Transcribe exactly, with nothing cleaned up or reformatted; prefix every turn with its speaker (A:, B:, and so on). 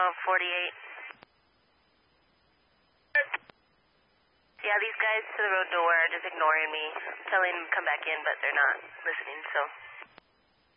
A: forty-eight. Yeah, these guys to the road door are just ignoring me, telling them to come back in, but they're not listening, so.